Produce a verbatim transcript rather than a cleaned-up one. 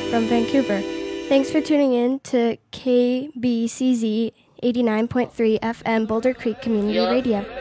from Vancouver. Thanks for tuning in to K B C Z eighty-nine point three F M Boulder Creek Community Radio.